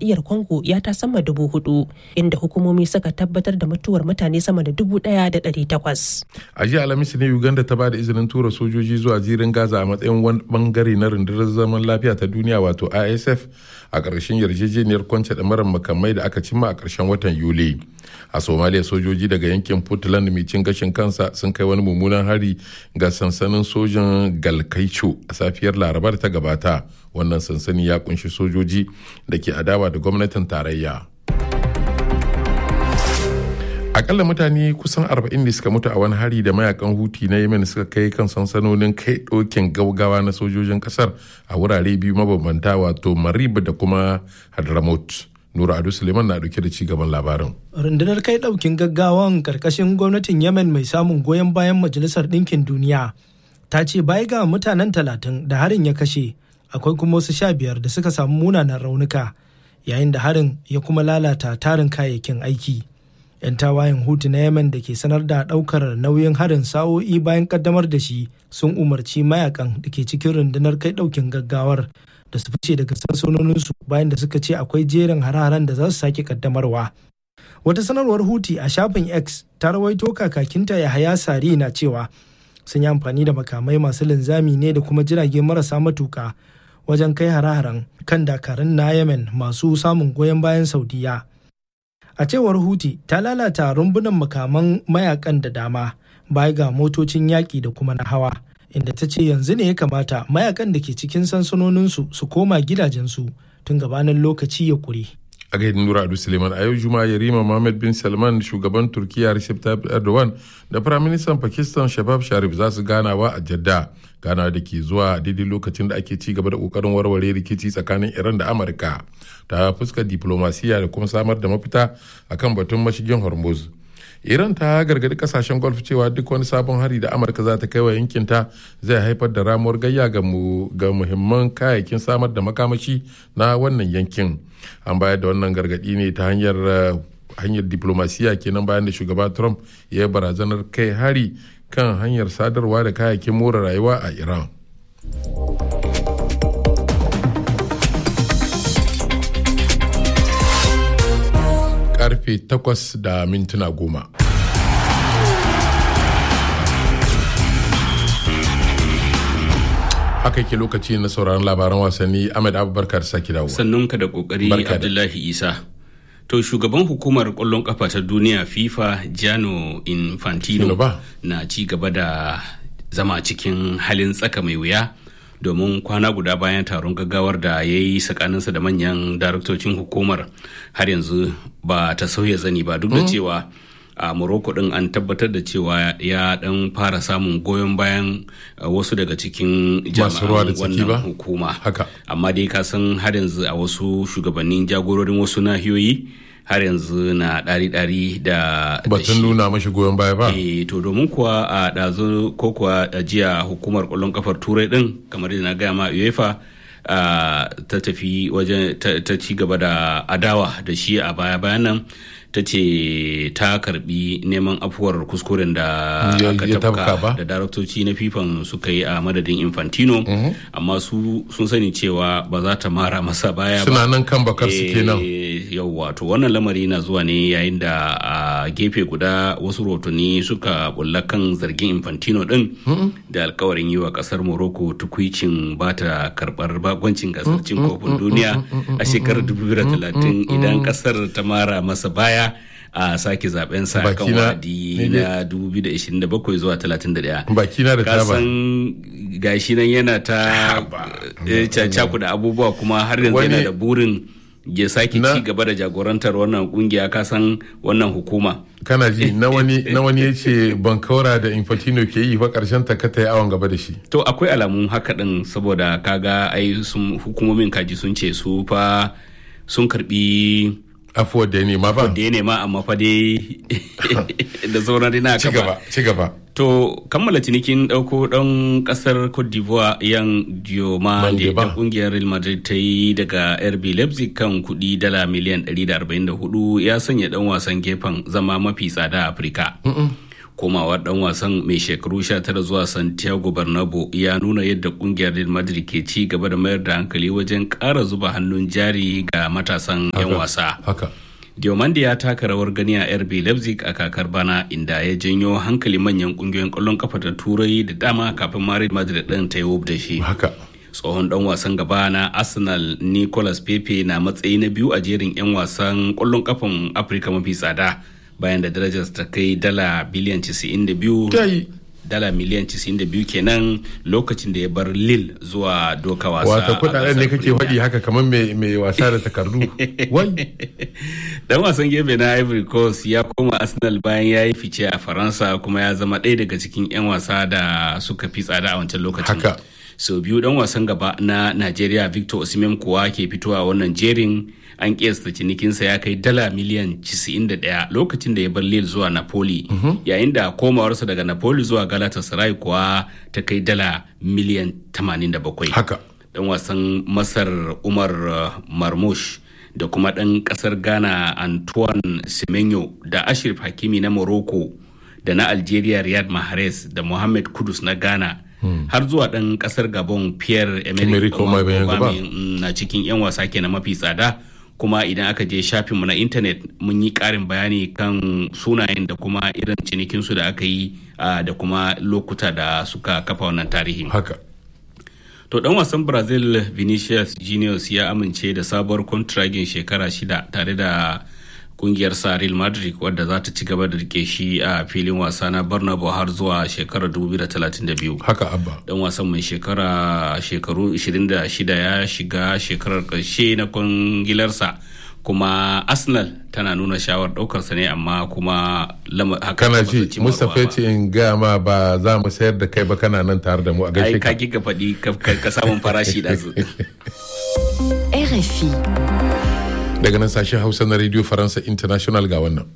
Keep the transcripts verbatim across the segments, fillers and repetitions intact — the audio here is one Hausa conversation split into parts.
Demokradiyyar Congo ya ta sama dubu hudu, inda hukumomi suka tabbatar da mutuwar mutane sama da dubu ɗaya da ɗari takwas. A jiya Alhamis ne Uganda ta ba da izinin tura sojoji zuwa zirin Gaza a matsayin wani bangare na rundunar zaman lafiya ta duniya wato R S F a ƙarshen yarjejeniyar kwance ɗamarar makamai da aka cimma a ƙarshen watan Yuli. A Somalia sojoji daga yankin Puntland mai cin gashin kansa sun kai wani mummunan hari ga sansanin sojan Galkaicho a safiyar Laraba da ta gabata. Wannan sansani ya kunshi sojoji da ke adawa da gwamnatin tarayya. Akalla mutane kusan arba'in ne suka mutu a wani hari da mayakan Huti na Yemen suka kai kan sansanonin kai ɗokin gaugawa na sojojin kasar a wurare biyu mabambanta wato Marib da kuma Hadramaut. Nura Ado Suleiman na dauke da ci gaban labarin. Rundunar kai ɗaukin gaggawan karkashin gwamnatin Yemen mai samun goyon bayan Majalisar Ɗinkin Duniya ta ce baya ga mutanen talatin da harin ya kashe, akwai kuma wasu sha biyar da suka samu munanan raunuka, yayin da harin ya kuma lalata tarin kayayyakin aiki. 'Yan tawayen Hutu na Yemen da ke sanar da ɗaukar nauyin harin sa'o'i bayan kaddamar da shi sun umarci mayakan da ke cikin rundunar kai ɗaukin gaggawar da su fice daga sansanoninsu bayan da suka ce akwai jerin hare-haren da za su sake kaddamarwa. Wata sanarwar Huti a shafin X ta rawaito kakakinta Yahaya Sari na cewa sun yi amfani da makamai masu linzami ne da kuma jirage marasa matuka wajen kai hare-haren kan dakarun na Yemen masu samun goyon bayan Saudiya. A cewar Huti ta lalata rumbunan makaman mayakan da dama baya ga motocin yaƙi da kuma na hawa, inda ta ce yanzu ne ya kamata mayakan da ke cikin sansanoninsu su koma gidajensu tun gabanin lokaci ya ƙure. A gaidin Nura Adu Suleiman, a yau Juma'a Yarima Mohammed bin Salman, shugaban Turkiyya Recep Tayyip Erdogan da Firaministan Pakistan Shehbaz Sharif za su ganawa a Jeddah, ganawa da ke zuwa daidai lokacin da ake ci gaba da kokarin warware rikici tsakanin Iran da Amurka ta fuskar diplomasiya da kuma samar da mafita akan batun mashigin Hormuz. Iran ta gargadi kasashen Gulf cewa duk wani sabon hari da Amurka za ta kai wa yankinta zai haifar da ramuwar gayya ga muhimman kayayyakin samar da makamashi na wannan yankin. An bayar da wannan gargadi ne ta hanyar hanyar diplomasiya kenan bayan da shugaba Trump ya yi barazanar kai hari kan hanyar sadarwa da kayayyakin more rayuwa a Iran. Karfe takwas da mintuna goma. Haka ke lokaci na sauraron labaran wasanni. Ahmed Abubakar saki dawo. Sannunka da kokari Abdullahi Isa. To shugaban hukumar kwallon kafa ta duniya FIFA Gianni Infantino na ci gaba da zama cikin halin tsaka mai wuya domin kwana guda bayan taron gaggawar da ya yi tsakaninsa da manyan daraktocin hukumar har yanzu ba ta sauya zani ba, duk da cewa a Morocco din an tabbatar da cewa ya dan fara samun goyon bayan wasu daga cikin jami'an wannan hukuma. Amma dai ka san har yanzu a wasu shugabannin jagororin wasu nahiyoyi har yanzu na ɗari-ɗari da batun nuna mashi goyon baya ba. E, to domin kuwa a ɗazu ko kuwa a jiya hukumar ƙwallon kafar turai ɗin kamar da na gaya ma UEFA ta tafi wajen ta ci gaba da adawa da shi a baya bayan nan, ta ce ta karbi neman afuwar kuskuren da aka tafka da daraktoci na fifan suka yi a madadin Infantino, amma su sun sani cewa ba za ta mara masa baya ba, suna nan kan bakar su kenan. Yauwa, to wannan lamari na zuwa ne yayin da a gefe guda wasu rotuni suka bulla kan zargin Infantino din da alkawarin yi wa kasar Morocco tukuicin ba ta karbar bakoncin gasar cin kofin duniya a shekarar dubu biyu da talatin idan kasar ta mara masa baya a sake zaben sa kan wadi na dubu biyu da ishirin da bakwai zuwa talatin da ɗaya. Bakina da taba. Kasan gashi nan yana ta cakuda abubuwa kuma har yanzu yana da burin ya sake ci gaba da jagorantar wannan kungiya, kasan wannan hukuma. Kana ji na wani na wani yace bankaura da Infantino ke yi fa karshen ta ka tayi awon gaba da shi. To akwai alamun haka din, saboda kaga ai sun hukumomin kaji sun ce su fa sun karbi afuwar da ya nema ba. Da ya nema amma fa dai da sauran rina ka ba. Ci gaba. To kammala cinikin ɗauko ɗan ƙasar Cote d'Ivoire yan Diomande da ƙungiyar Real Madrid ta yi daga R B Leipzig kan kuɗi dala miliyan ɗari da arba'in da hudu ya sanya ɗan wasan gefen zama mafi tsada a Afirka. komawar dan wasan mai shekaru sha tara zuwa Santiago Bernabeu ya nuna yadda kungiyar Real Madrid ke ci gaba da mayar da hankali wajen ƙara zuba hannun jari ga matasan 'yan wasa. Haka. Diomande ya taka rawar gani a R B Leipzig a kakar bana inda ya janyo hankali manyan kungiyoyin ƙwallon kafa da Turai da dama kafin Real Madrid ɗin ta yi da shi. Haka. Tsohon dan wasan gaba na Arsenal Nicolas Pepe na matsayi na biyu a jerin 'yan wasan ƙwallon kafan Afirka mafi tsada bayan da darajar ta kai dala biliyan casa'in da biyu dala miliyan casa'in da biyu kenan lokacin da ya bar Lille zuwa doka wasa. Wata kudaden ne kake faɗi haka kamar mai wasa da takardu. Wai dan wasan gefe na Ivory Coast ya koma Arsenal bayan ya yi fice a Faransa kuma ya zama ɗaya daga cikin 'yan wasa da suka fi tsada a wancan lokacin. Haka. Sau biyu dan wasan gaba na Najeriya Victor Osimhen kuwa ke fitowa wannan jerin, an kiyasta cinikinsa ya kai dala miliyan casa'in da ɗaya lokacin da ya bar Lille zuwa Napoli, yayin da komawarsa daga Napoli zuwa Galatasaray kuwa ta kai dala miliyan tamanin da bakwai. Haka. Dan wasan Masar Umar Marmoush da kuma ɗan ƙasar Ghana Antoine Semenyo da Ashraf Hakimi na Morocco da na Algeria Riyad Mahrez da Mohamed Kudus na Ghana. Hmm. har zuwa ɗan ƙasar Gabon Pierre Emerick Aubameyang na cikin 'yan wasa kenan mafi tsada. Kuma idan aka je shafinmu na intanet mun yi ƙarin bayani kan sunayen da kuma irin cinikinsu da aka yi da kuma lokuta da suka kafa wannan tarihin. Haka. To dan wasan Brazil Vinicius Juniors ya amince da sabuwar kontragin shekara shida tare da kungiyar sa Real Madrid wadda za ta ci gaba da rike shi a filin wasa na Bernabeu har zuwa shekarar dubu biyu da talatin da biyu. Haka abba. Dan wasan mai shekara shekaru ashirin da shida ya shiga shekarar ƙarshe na kungilarsa, kuma Arsenal tana nuna shawar ɗaukarsa ne, amma kuma haka kana ji Mustapha ce in ga ma ba za mu sayar da kai ba, kana nan tare da mu a gaishe ka. Ai ka faɗi ka samun farashi da su. R F I. Daga nan sashen Hausa na Radio Faransa International ga wannan.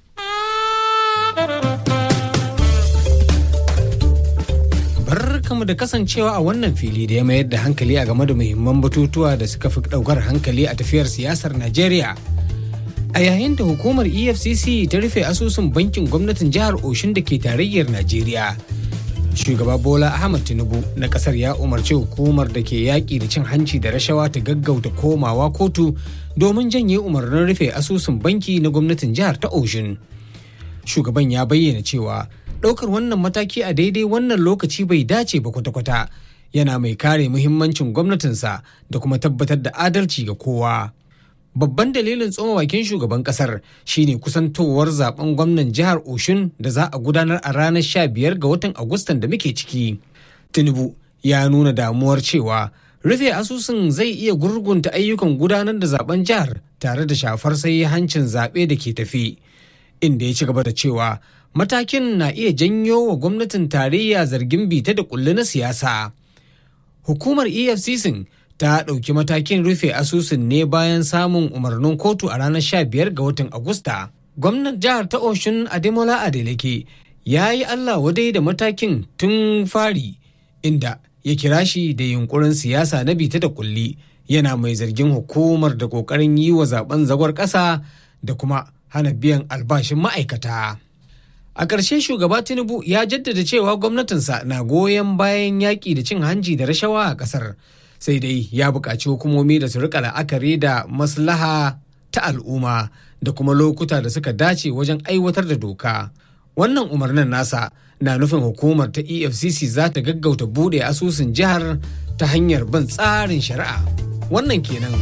Barkamu da kasancewa a wannan fili da ya mayar da hankali a game da muhimman batutuwa da suka fi ɗaukar hankali a tafiyar siyasar Najeriya. A yayin da hukumar E F C C ta rufe asusun bankin gwamnatin jihar Oshun da ke tarayyar Najeriya, shugaba Bola Ahmed Tinubu na kasar ya umarci hukumar da ke yaƙi da cin hanci da rashawa ta gaggauta komawa kotu domin janye umarnin rufe asusun banki na gwamnatin jihar ta Oshun. Shugaban ya bayyana cewa ɗaukar wannan mataki a daidai wannan lokaci bai dace ba kwata-kwata, yana mai kare muhimmancin gwamnatinsa da kuma tabbatar da adalci ga kowa. Babban dalilin tsoma bakin shugaban kasar shine kusantowar zaben gwamnan jihar Oshun da za a gudanar a ranar sha biyar ga watan Agustan da muke ciki. Tinubu ya nuna damuwar cewa rufe asusun zai iya gurgunta ayyukan gudanar da zaben jihar tare da shafar sai hancin zaɓe da ke tafi, inda ya ci gaba da cewa matakin na iya janyo wa gwamnatin tarayya zargin bita da kulli na siyasa. Hukumar E F C C ta ɗauki matakin rufe asusun ne bayan samun umarnin kotu a ranar sha biyar ga watan Agusta. Gwamnan jihar ta Oshun Ademola Adeleke ya yi Allah wadai da matakin tun fari, inda ya kira shi da yunkurin siyasa na bita da kulli, yana mai zargin hukumar da ƙoƙarin yi wa zaben zagwar ƙasa da kuma hana biyan albashin ma'aikata. A ƙarshe shugaba Tinubu ya jaddada cewa gwamnatinsa na goyon bayan yaƙi da cin hanci da rashawa a ƙasar. Sai dai ya buƙaci hukumomi da su rika la'akari da maslaha ta al'umma da kuma lokuta da suka dace wajen aiwatar da doka. Wannan umarnin nasa na nufin hukumar ta E F C C za ta gaggauta buɗe asusun jihar ta hanyar bin tsarin shari'a. Wannan kenan.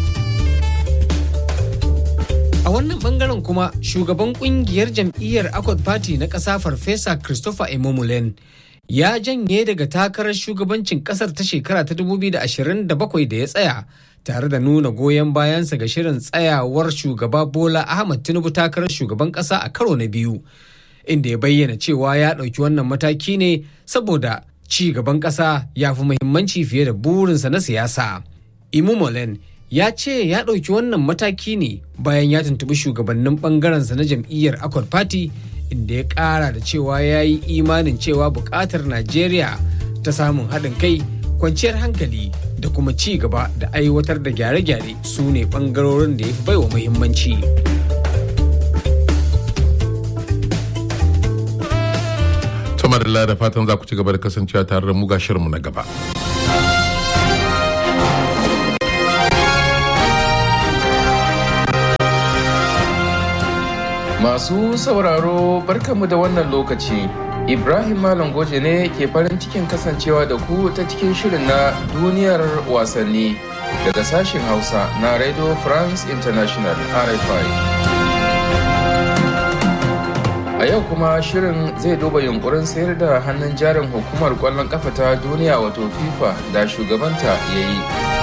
A wannan bangaren kuma shugaban kungiyar jam'iyyar Accord Party na ƙasa Farfesa Christopher Emomulen ya janye daga takarar shugabancin kasar ta shekara ta dubu biyu da ashirin da bakwai da ya tsaya, tare da nuna goyon bayansa ga shirin tsayawar shugaba Bola Ahmed Tinubu takarar shugaban kasa a karo na biyu, inda ya bayyana cewa ya ɗauki wannan mataki ne saboda ci gaban kasa ya fi muhimmanci fiye da burinsa na siyasa. Emomulen ya ce ya ɗauki wannan mataki ne bayan ya tuntuɓi shugabannin ɓangarensa na jam'iyyar Accord Party, inda ya ƙara da cewa ya yi imanin cewa buƙatar Najeriya ta samun haɗin kai, kwanciyar hankali da kuma ci gaba da aiwatar da gyare-gyare su ne ɓangarorin da ya fi baiwa muhimmanci. Tama da da fatan za ku ci gaba da kasancewa tare da mu ga shirinmu na gaba. Masu sauraro barkanmu da wannan lokaci. Ibrahim Malam Goje ne ke farin cikin kasancewa da ku ta cikin shirin na duniyar wasanni daga sashen Hausa na Radio France International R F I. A yau kuma shirin zai duba yunkurin sayar da hannun jarin hukumar kwallon kafa ta duniya wato FIFA da shugabanta ya yi.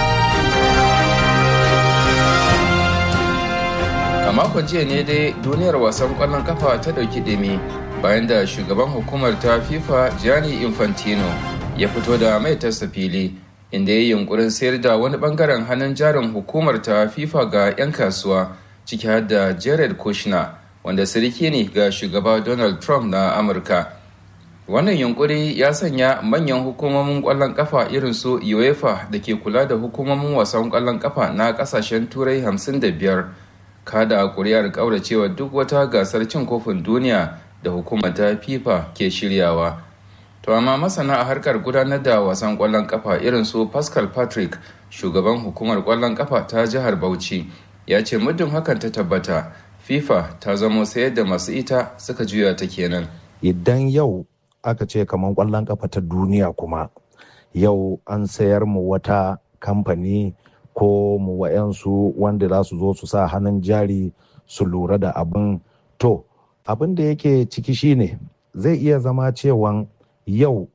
A makon jiya ne dai duniyar wasan kwallon kafa ta dauki dimi bayan da shugaban hukumar ta FIFA Gianni Infantino ya fito da mai tasa fili inda ya yi yunkurin sayar da wani bangaren hannun jarin hukumar ta FIFA ga 'yan kasuwa ciki har da Jared Kushner wanda siriki ne ga shugaba Donald Trump na Amurka. Wannan yunkuri ya sanya manyan hukumomin kwallon kafa irin su UEFA da ke kula da hukumomin wasan kwallon kafa na kasashen Turai hamsin da biyar kada kuri'ar kauracewa duk wata gasar cin kofin duniya da hukumar ta FIFA ke shiryawa. To amma masana a harkar gudanar da wasan kwallon kafa irin su Pascal Patrick, shugaban hukumar kwallon kafa ta jihar Bauchi, ya ce muddin hakan ta tabbata, FIFA ta zamo sayar da masu ita suka juya ta kenan. Idan yau aka ce kamar kwallon kafa ta duniya kuma yau an sayar mu wata kamfani ko mu wa'yansu wanda za su zo su sa hannun jari su lura da abin, to abin da yake ciki shine zai iya zama cewan yau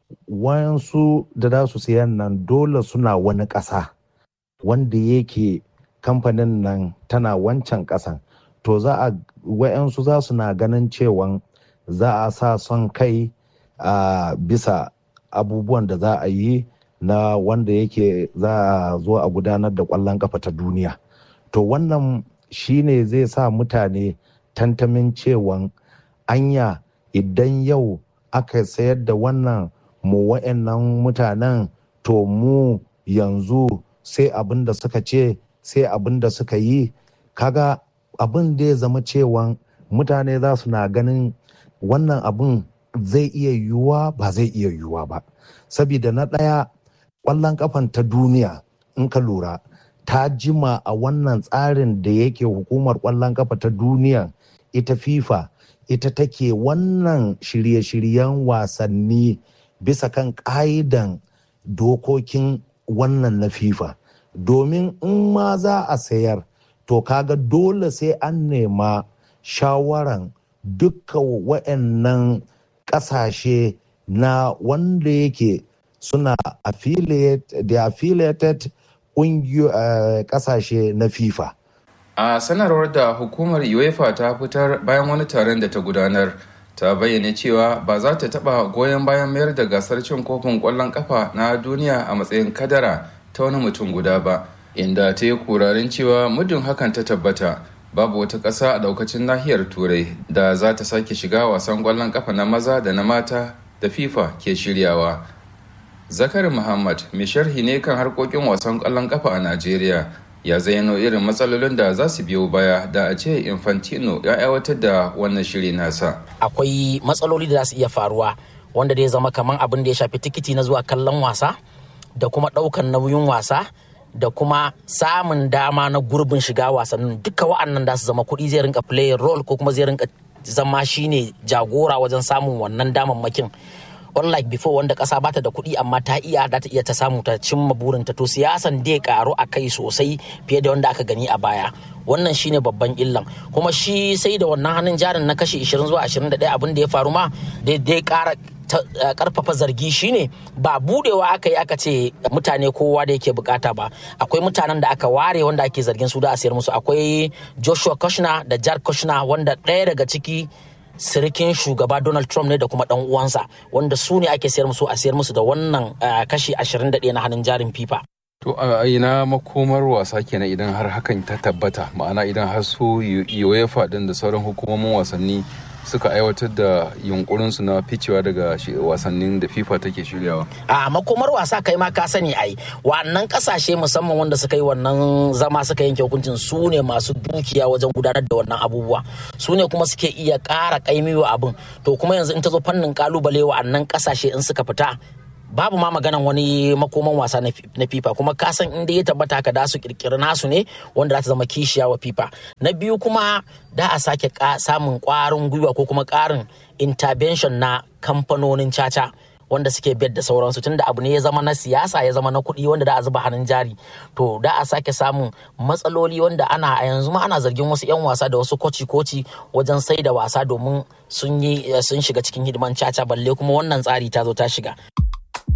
wayansu da za su sayan nan dole suna wani ƙasa wanda yake kamfanin nan tana wancan ƙasan, to za a wayansu za su na ganin cewan za a sa son kai a bisa abubuwan da za a yi na wanda yake za a zo a gudanar da ƙwallon kafa ta duniya. To wannan shine zai sa mutane tantamin cewan anya idan yau aka sayar da wannan mu wa'annan mutanen to mu yanzu sai abin da suka ce sai abin da suka yi, kaga abin da ya zama cewan mutane za su na ganin wannan abin zai iya yiwuwa ba zai iya yiwuwa ba, sabida na ɗaya ƙwallon kafan ta duniya in ka lura ta jima a wannan tsarin da yake hukumar ƙwallon kafa ta duniya ita FIFA ita take wannan shirye-shiryen wasanni bisa kan ƙa'idan dokokin wannan na FIFA, domin in ma za a sayar to kaga dole sai an nema shawaran dukkan wa'annan ƙasashe na wanda yake suna affiliate da affiliated ƙungiyar ƙasashe na FIFA. A sanarwar da hukumar UEFA ta fitar bayan wani taron da ta gudanar, ta bayyana cewa ba za ta taɓa goyon bayan mayar da gasar cin kofin ƙwallon ƙafa na duniya a matsayin kadara ta wani mutum guda ba, inda ta yi kurarin cewa muddin hakan ta tabbata babu wata ƙasa a ɗaukacin nahiyar Turai da za ta sake shiga wasan ƙwallon ƙafa na maza da na mata da FIFA ke shiryawa. Zakari Muhammad, mai sharhi ne kan harkokin wasan ƙwallon ƙafa a Najeriya, ya zayyano irin matsalolin da za su biyo baya da a ce Infantino ya aiwatar da wannan shiri nasa. Akwai matsaloli da za su iya faruwa wanda zai zama kamar abin da ya shafi tikiti na zuwa kallon wasa da kuma ɗaukan nauyin wasa da kuma samun dama na gurbin shiga wasannin. Duka wa'annan da su zama kuɗi zai rinka play role ko kuma zai rinka zama shine jagora wajen samun wannan damammakin. Unlike before wanda ƙasa bata da kuɗi amma ta iya da ta iya ta samu ta cimma burinta, to siyasan dai ƙaru a kai sosai fiye da wanda aka gani a baya. Wannan shine babban illan, kuma shi sai da wannan hannun jarin na kashi ishirin zuwa ashirin da ɗaya abin da ya faru ma dai ƙara karfafa zargi shine ba budewa aka yi aka ce mutane kowa da yake bukata ba. Akwai mutanen da aka ware wanda ake zargin su da a sayar musu. Akwai Joshua Kushner da Jared Kushner wanda ɗaya daga ciki sirikin shugaba Donald Trump ne da kuma dan uwansa, wanda su ne ake sayar musu a sayar musu da wannan kashi ashirin da ɗaya na hannun jarin FIFA. To a ina makomar wasa kenan idan har hakan ta tabbata, ma'ana idan har su UEFA din da sauran hukumomin wasanni suka aiwatar da yunkurinsu na ficewa daga wasannin da FIFA take shiryawa? A makomar wasa kai ma ka sani ai wannan kasashe musamman wanda suka yi wannan zama suka yanke hukuncin su ne masu dukiya wajen gudanar da wannan abubuwa, su ne kuma suke iya ƙara ƙaimiwa abin. To kuma yanzu in ta zo fannin kalubale wa'annan kasashe in suka fita babu ma maganan wani makoman wasa na FIFA, kuma kasan inda ya tabbata ka da su kirkiri nasu ne wanda za ta zama kishiya wa FIFA. Na biyu kuma da a sake samun kwarin gwiwa ko kuma karin intervention na kamfanonin caca wanda suke bed da sauransu, tunda abu ne ya zama na siyasa, ya zama na kuɗi wanda da a zuba hannun jari. To da a sake samun matsaloli wanda ana a yanzu ma ana zargin wasu 'yan wasa da wasu koci-koci wajen sai da wasa domin sun yi sun shiga cikin hidiman caca, balle kuma wannan tsari ta zo ta shiga.